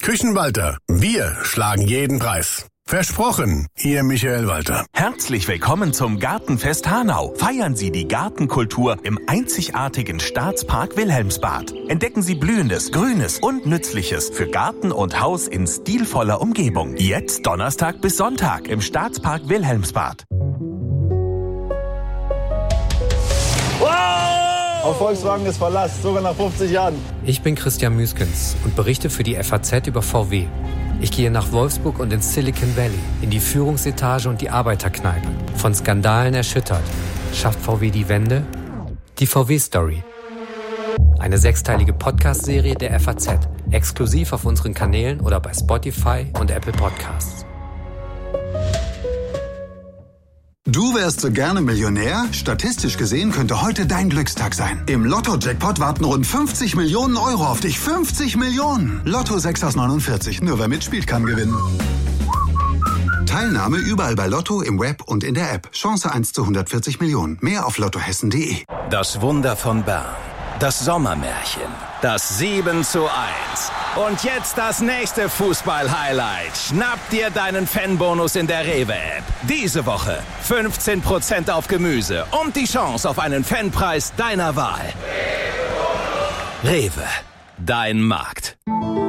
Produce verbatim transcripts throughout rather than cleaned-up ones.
Küchenwalter, wir schlagen jeden Preis. Versprochen, Ihr Michael Walter. Herzlich willkommen zum Gartenfest Hanau. Feiern Sie die Gartenkultur im einzigartigen Staatspark Wilhelmsbad. Entdecken Sie Blühendes, Grünes und Nützliches für Garten und Haus in stilvoller Umgebung. Jetzt Donnerstag bis Sonntag im Staatspark Wilhelmsbad. Auf Volkswagen ist Verlass, sogar nach fünfzig Jahren. Ich bin Christian Müskens und berichte für die F A Z über V W. Ich gehe nach Wolfsburg und ins Silicon Valley, in die Führungsetage und die Arbeiterkneipe. Von Skandalen erschüttert. Schafft V W die Wende? Die V W-Story. Eine sechsteilige Podcast-Serie der F A Z. Exklusiv auf unseren Kanälen oder bei Spotify und Apple Podcasts. Du wärst so gerne Millionär? Statistisch gesehen könnte heute dein Glückstag sein. Im Lotto-Jackpot warten rund fünfzig Millionen Euro auf dich. fünfzig Millionen! Lotto sechs aus neunundvierzig. Nur wer mitspielt, kann gewinnen. Teilnahme überall bei Lotto, im Web und in der App. Chance eins zu hundertvierzig Millionen. Mehr auf lottohessen punkt de. Das Wunder von Bern. Das Sommermärchen. Das sieben zu eins. Und jetzt das nächste Fußball-Highlight. Schnapp dir deinen Fanbonus in der Rewe-App. Diese Woche fünfzehn Prozent auf Gemüse und die Chance auf einen Fanpreis deiner Wahl. Rewe, dein Markt.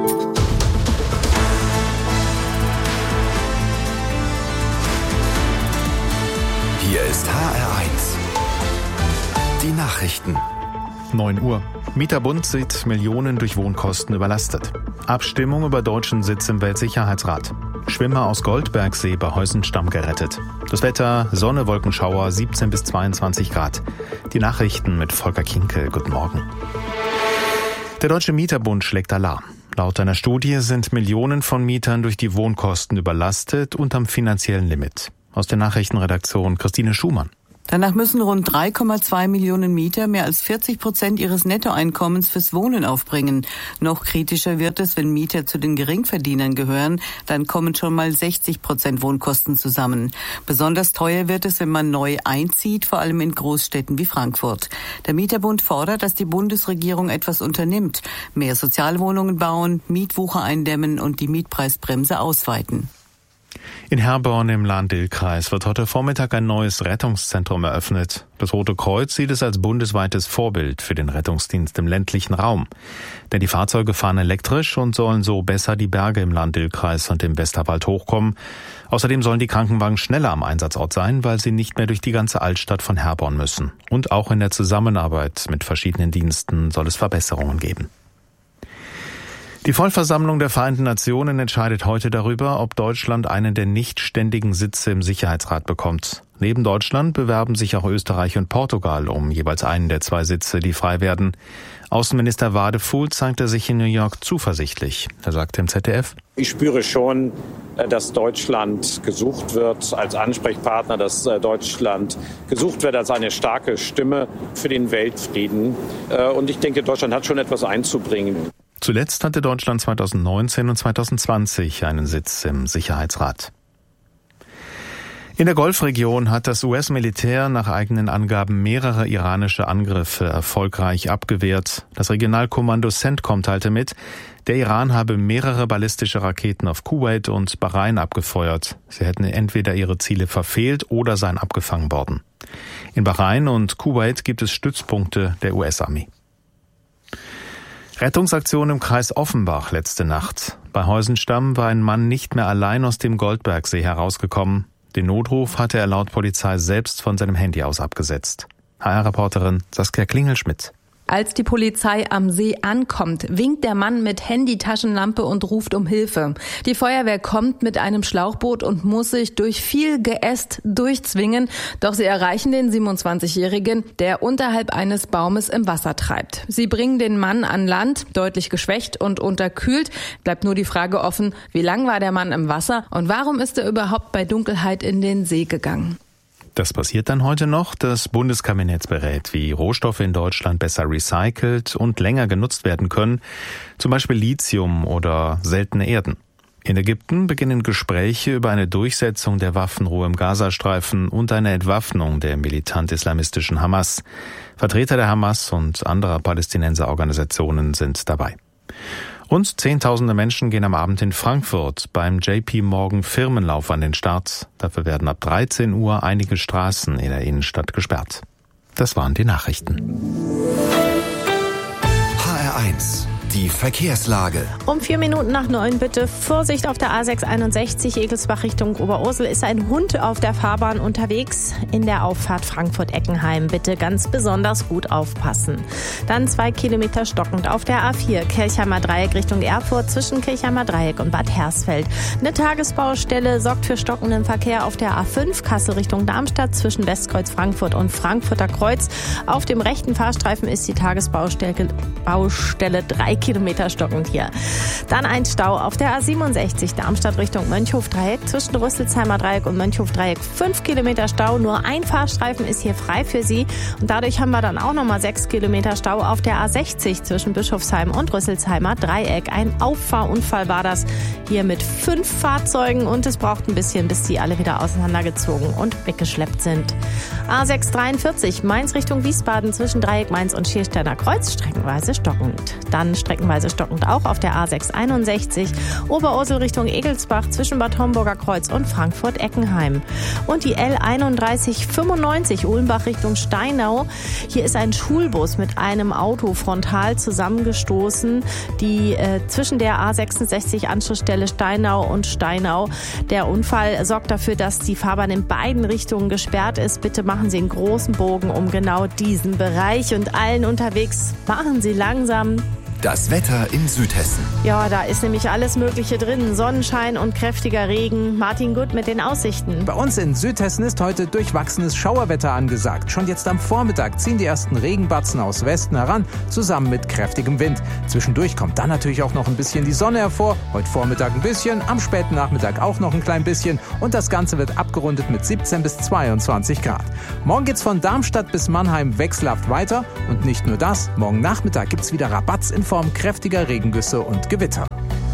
Hier ist H R eins. Die Nachrichten. neun Uhr. Mieterbund sieht Millionen durch Wohnkosten überlastet. Abstimmung über deutschen Sitz im Weltsicherheitsrat. Schwimmer aus Goldbergsee bei Heusenstamm gerettet. Das Wetter, Sonne, Wolkenschauer, siebzehn bis zweiundzwanzig Grad. Die Nachrichten mit Volker Kinkel. Guten Morgen. Der Deutsche Mieterbund schlägt Alarm. Laut einer Studie sind Millionen von Mietern durch die Wohnkosten überlastet und am finanziellen Limit. Aus der Nachrichtenredaktion Christine Schumann. Danach müssen rund drei Komma zwei Millionen Mieter mehr als vierzig Prozent ihres Nettoeinkommens fürs Wohnen aufbringen. Noch kritischer wird es, wenn Mieter zu den Geringverdienern gehören. Dann kommen schon mal sechzig Prozent Wohnkosten zusammen. Besonders teuer wird es, wenn man neu einzieht, vor allem in Großstädten wie Frankfurt. Der Mieterbund fordert, dass die Bundesregierung etwas unternimmt. Mehr Sozialwohnungen bauen, Mietwucher eindämmen und die Mietpreisbremse ausweiten. In Herborn im Lahn-Dill-Kreis wird heute Vormittag ein neues Rettungszentrum eröffnet. Das Rote Kreuz sieht es als bundesweites Vorbild für den Rettungsdienst im ländlichen Raum. Denn die Fahrzeuge fahren elektrisch und sollen so besser die Berge im Lahn-Dill-Kreis und im Westerwald hochkommen. Außerdem sollen die Krankenwagen schneller am Einsatzort sein, weil sie nicht mehr durch die ganze Altstadt von Herborn müssen. Und auch in der Zusammenarbeit mit verschiedenen Diensten soll es Verbesserungen geben. Die Vollversammlung der Vereinten Nationen entscheidet heute darüber, ob Deutschland einen der nicht ständigen Sitze im Sicherheitsrat bekommt. Neben Deutschland bewerben sich auch Österreich und Portugal um jeweils einen der zwei Sitze, die frei werden. Außenminister Wadefuhl zeigte sich in New York zuversichtlich. Er sagte im Z D F: Ich spüre schon, dass Deutschland gesucht wird als Ansprechpartner, dass Deutschland gesucht wird als eine starke Stimme für den Weltfrieden. Und ich denke, Deutschland hat schon etwas einzubringen. Zuletzt hatte Deutschland zweitausendneunzehn und zweitausendzwanzig einen Sitz im Sicherheitsrat. In der Golfregion hat das U S-Militär nach eigenen Angaben mehrere iranische Angriffe erfolgreich abgewehrt. Das Regionalkommando CENTCOM teilte mit, der Iran habe mehrere ballistische Raketen auf Kuwait und Bahrain abgefeuert. Sie hätten entweder ihre Ziele verfehlt oder seien abgefangen worden. In Bahrain und Kuwait gibt es Stützpunkte der U S-Armee. Rettungsaktion im Kreis Offenbach letzte Nacht. Bei Heusenstamm war ein Mann nicht mehr allein aus dem Goldbergsee herausgekommen. Den Notruf hatte er laut Polizei selbst von seinem Handy aus abgesetzt. H R-Reporterin Saskia Klingelschmidt. Als die Polizei am See ankommt, winkt der Mann mit Handy-Taschenlampe und ruft um Hilfe. Die Feuerwehr kommt mit einem Schlauchboot und muss sich durch viel Geäst durchzwingen. Doch sie erreichen den siebenundzwanzigjährigen, der unterhalb eines Baumes im Wasser treibt. Sie bringen den Mann an Land, deutlich geschwächt und unterkühlt. Bleibt nur die Frage offen, wie lang war der Mann im Wasser und warum ist er überhaupt bei Dunkelheit in den See gegangen? Das passiert dann heute noch. Das Bundeskabinett berät, wie Rohstoffe in Deutschland besser recycelt und länger genutzt werden können, zum Beispiel Lithium oder seltene Erden. In Ägypten beginnen Gespräche über eine Durchsetzung der Waffenruhe im Gazastreifen und eine Entwaffnung der militant-islamistischen Hamas. Vertreter der Hamas und anderer Palästinenserorganisationen sind dabei. Und zehntausende Menschen gehen am Abend in Frankfurt beim J P Morgan Firmenlauf an den Start. Dafür werden ab dreizehn Uhr einige Straßen in der Innenstadt gesperrt. Das waren die Nachrichten. H R eins. Die Verkehrslage. Um vier Minuten nach neun bitte Vorsicht auf der A sechs einundsechzig Egelsbach Richtung Oberursel ist ein Hund auf der Fahrbahn unterwegs. In der Auffahrt Frankfurt-Eckenheim bitte ganz besonders gut aufpassen. Dann zwei Kilometer stockend auf der A vier Kirchheimer Dreieck Richtung Erfurt zwischen Kirchheimer Dreieck und Bad Hersfeld. Eine Tagesbaustelle sorgt für stockenden Verkehr auf der A fünf Kassel Richtung Darmstadt zwischen Westkreuz Frankfurt und Frankfurter Kreuz. Auf dem rechten Fahrstreifen ist die Tagesbaustelle Baustelle drei Kilometer stockend hier. Dann ein Stau auf der A siebenundsechzig Darmstadt Richtung Mönchhof-Dreieck zwischen Rüsselsheimer Dreieck und Mönchhof-Dreieck. Fünf Kilometer Stau, nur ein Fahrstreifen ist hier frei für Sie. Und dadurch haben wir dann auch nochmal sechs Kilometer Stau auf der A sechzig zwischen Bischofsheim und Rüsselsheimer Dreieck. Ein Auffahrunfall war das hier mit fünf Fahrzeugen und es braucht ein bisschen, bis die alle wieder auseinandergezogen und weggeschleppt sind. A sechs dreiundvierzig Mainz Richtung Wiesbaden zwischen Dreieck Mainz und Schiersteiner Kreuz streckenweise stockend. Dann streckenweise stockend auch auf der A sechs einundsechzig Oberursel Richtung Egelsbach zwischen Bad Homburger Kreuz und Frankfurt-Eckenheim. Und die L einunddreißig fünfundneunzig Uhlenbach Richtung Steinau. Hier ist ein Schulbus mit einem Auto frontal zusammengestoßen, die äh, zwischen der A sechsundsechzig Anschlussstelle Steinau und Steinau. Der Unfall sorgt dafür, dass die Fahrbahn in beiden Richtungen gesperrt ist. Bitte machen Sie einen großen Bogen um genau diesen Bereich und allen unterwegs machen Sie langsam. Das Wetter in Südhessen. Ja, da ist nämlich alles Mögliche drin. Sonnenschein und kräftiger Regen. Martin Gut mit den Aussichten. Bei uns in Südhessen ist heute durchwachsenes Schauerwetter angesagt. Schon jetzt am Vormittag ziehen die ersten Regenbatzen aus Westen heran, zusammen mit kräftigem Wind. Zwischendurch kommt dann natürlich auch noch ein bisschen die Sonne hervor. Heute Vormittag ein bisschen, am späten Nachmittag auch noch ein klein bisschen. Und das Ganze wird abgerundet mit siebzehn bis zweiundzwanzig Grad. Morgen geht's von Darmstadt bis Mannheim wechselhaft weiter. Und nicht nur das, morgen Nachmittag gibt's wieder Rabatz in Form kräftiger Regengüsse und Gewitter.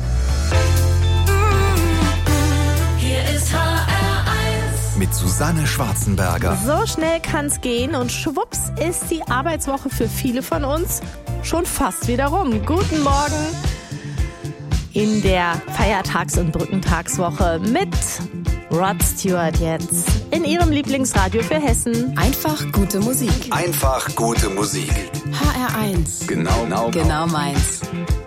Hier ist H R eins. Mit Susanne Schwarzenberger. So schnell kann's gehen und schwupps ist die Arbeitswoche für viele von uns schon fast wieder rum. Guten Morgen in der Feiertags- und Brückentagswoche mit Rod Stewart jetzt in Ihrem Lieblingsradio für Hessen. Einfach gute Musik. Einfach gute Musik. H R eins. Genau, genau, genau meins.